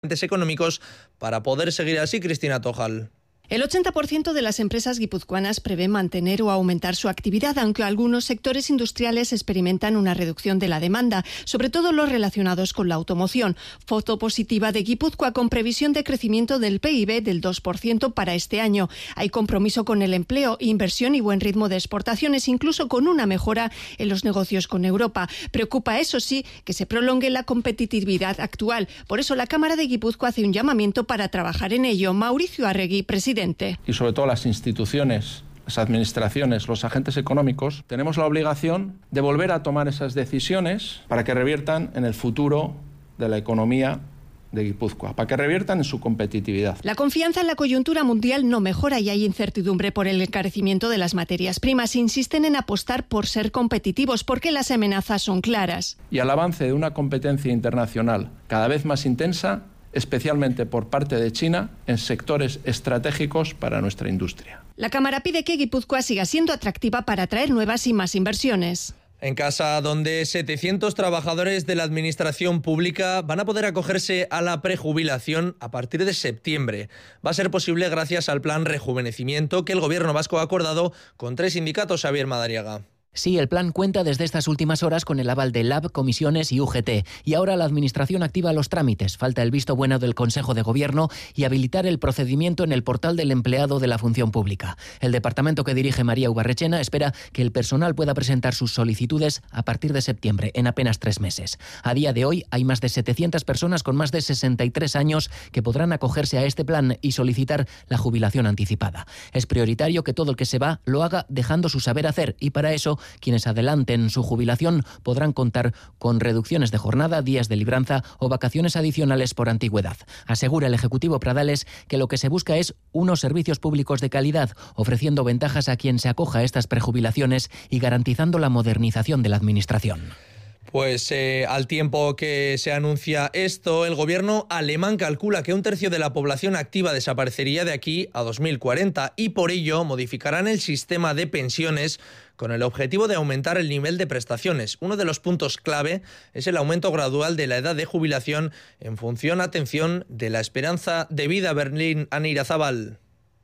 económicos para poder seguir así. Cristina Tojal. El 80% de las empresas guipuzcoanas prevé mantener o aumentar su actividad, aunque algunos sectores industriales experimentan una reducción de la demanda, sobre todo los relacionados con la automoción. Foto positiva de Guipúzcoa con previsión de crecimiento del PIB del 2% para este año. Hay compromiso con el empleo, inversión y buen ritmo de exportaciones, incluso con una mejora en los negocios con Europa. Preocupa, eso sí, que se prolongue la competitividad actual. Por eso la Cámara de Guipúzcoa hace un llamamiento para trabajar en ello. Mauricio Arregui, presidente. Y sobre todo las instituciones, las administraciones, los agentes económicos, tenemos la obligación de volver a tomar esas decisiones para que reviertan en el futuro de la economía de Guipúzcoa, para que reviertan en su competitividad. La confianza en la coyuntura mundial no mejora y hay incertidumbre por el encarecimiento de las materias primas. Insisten en apostar por ser competitivos porque las amenazas son claras. Y al avance de una competencia internacional cada vez más intensa, especialmente por parte de China, en sectores estratégicos para nuestra industria. La Cámara pide que Guipúzcoa siga siendo atractiva para atraer nuevas y más inversiones. En Casa, donde 700 trabajadores de la administración pública van a poder acogerse a la prejubilación a partir de septiembre. Va a ser posible gracias al plan Rejuvenecimiento que el Gobierno vasco ha acordado con 3 sindicatos. Xavier Madariaga. Sí, el plan cuenta desde estas últimas horas con el aval de LAB, comisiones y UGT. Y ahora la Administración activa los trámites. Falta el visto bueno del Consejo de Gobierno y habilitar el procedimiento en el portal del empleado de la función pública. El departamento que dirige María Ubarrechena espera que el personal pueda presentar sus solicitudes a partir de septiembre, en apenas 3 meses. A día de hoy hay más de 700 personas con más de 63 años que podrán acogerse a este plan y solicitar la jubilación anticipada. Es prioritario que todo el que se va lo haga dejando su saber hacer y para eso quienes adelanten su jubilación podrán contar con reducciones de jornada, días de libranza o vacaciones adicionales por antigüedad. Asegura el Ejecutivo Pradales que lo que se busca es unos servicios públicos de calidad, ofreciendo ventajas a quien se acoja a estas prejubilaciones y garantizando la modernización de la Administración. Pues al tiempo que se anuncia esto, el gobierno alemán calcula que 1/3 de la población activa desaparecería de aquí a 2040 y por ello modificarán el sistema de pensiones con el objetivo de aumentar el nivel de prestaciones. Uno de los puntos clave es el aumento gradual de la edad de jubilación en función, atención, de la esperanza de vida. Berlín, Ana Irazábal.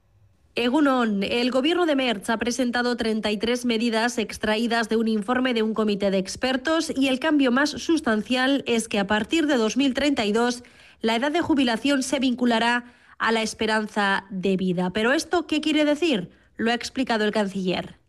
Egunon, el gobierno de Merz ha presentado 33 medidas extraídas de un informe de un comité de expertos y el cambio más sustancial es que a partir de 2032 la edad de jubilación se vinculará a la esperanza de vida. ¿Pero esto qué quiere decir? Lo ha explicado el canciller.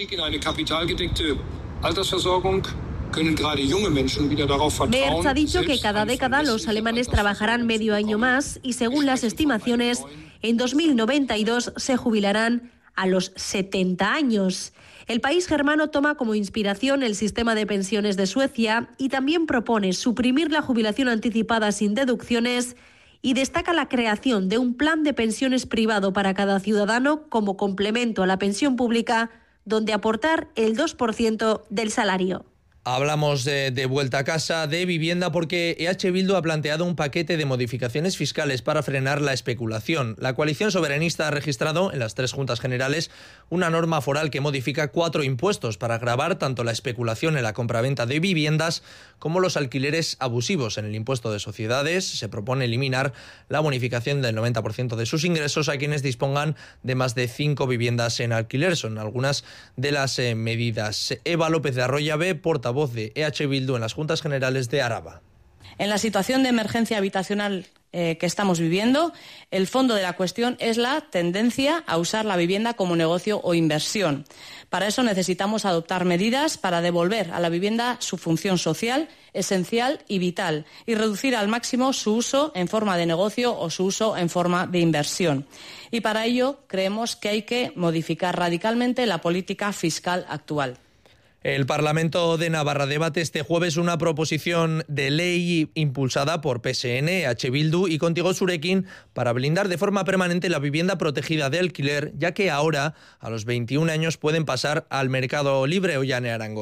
Merz ha dicho que cada década los alemanes trabajarán medio año más y según las estimaciones, en 2092 se jubilarán a los 70 años. El país germano toma como inspiración el sistema de pensiones de Suecia y también propone suprimir la jubilación anticipada sin deducciones y destaca la creación de un plan de pensiones privado para cada ciudadano como complemento a la pensión pública, donde aportar el 2% del salario. Hablamos de vuelta a casa, de vivienda, porque EH Bildu ha planteado un paquete de modificaciones fiscales para frenar la especulación. La coalición soberanista ha registrado en las 3 Juntas Generales una norma foral que modifica 4 impuestos para gravar tanto la especulación en la compraventa de viviendas como los alquileres abusivos. En el impuesto de sociedades se propone eliminar la bonificación del 90% de sus ingresos a quienes dispongan de más de 5 viviendas en alquiler. Son algunas de las medidas. Eva López de Arroyabe, portavoz de EH Bildu en las Juntas Generales de Araba. En la situación de emergencia habitacional que estamos viviendo, el fondo de la cuestión es la tendencia a usar la vivienda como negocio o inversión. Para eso necesitamos adoptar medidas para devolver a la vivienda su función social, esencial y vital, y reducir al máximo su uso en forma de negocio o su uso en forma de inversión. Y para ello creemos que hay que modificar radicalmente la política fiscal actual. El Parlamento de Navarra debate este jueves una proposición de ley impulsada por PSN, EH Bildu y Contigo Zurekin para blindar de forma permanente la vivienda protegida de alquiler, ya que ahora, a los 21 años, pueden pasar al mercado libre. Ollane Arangoa.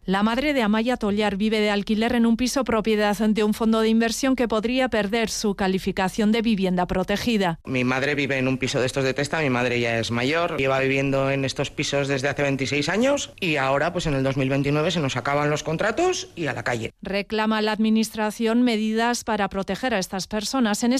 La madre de Amaya Tollar vive de alquiler en un piso propiedad de un fondo de inversión que podría perder su calificación de vivienda protegida. Mi madre vive en un piso de estos de Testa, mi madre ya es mayor, lleva viviendo en estos pisos desde hace 26 años y ahora pues en el 2029 se nos acaban los contratos y a la calle. Reclama la Administración medidas para proteger a estas personas. En